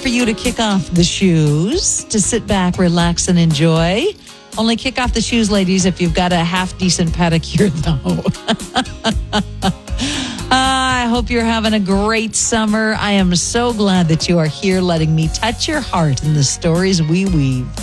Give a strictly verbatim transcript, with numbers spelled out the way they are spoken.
you to kick off the shoes, to sit back, relax, and enjoy. Only kick off the shoes, ladies, if you've got a half-decent pedicure, though. I hope you're having a great summer. I am so glad that you are here letting me touch your heart in the stories we weave.